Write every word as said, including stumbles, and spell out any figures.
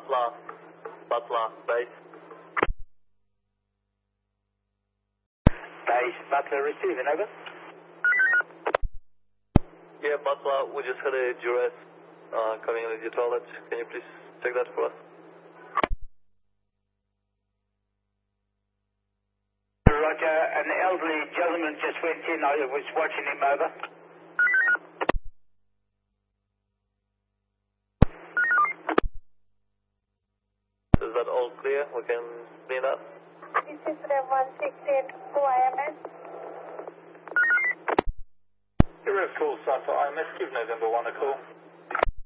Butler, Butler, base. Base, Butler receiving, over. Yeah, Butler, we just had a duress uh, coming in with your toilet. Can you please check that for us? Roger, an elderly gentleman just went in. I was watching him, over. Is that all clear? We can clean up. This is Rev one six eight two I M S. You're at call, Suffolk I M S, give November one a call.